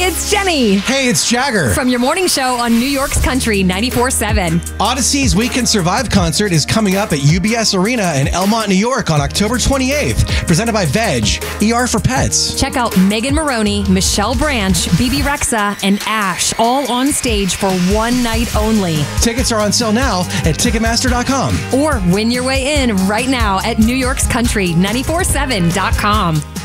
it's Jenny. Hey, it's Jagger. From your morning show on New York's Country 94.7. Odyssey's We Can Survive concert is coming up at UBS Arena in Elmont, New York on October 28th. Presented by Veg, ER for Pets. Check out Megan Maroney, Michelle Branch, BB Rexa, and Ash, all on stage for one night only. Tickets are on sale now at Ticketmaster.com. Or win your way in right now at NewYork'sCountry947.com.